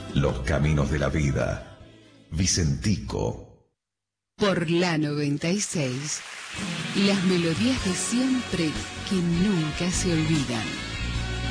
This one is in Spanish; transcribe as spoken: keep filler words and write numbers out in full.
Los caminos de la vida. Vicentico. Por la noventa y seis, las melodías de siempre que nunca se olvidan.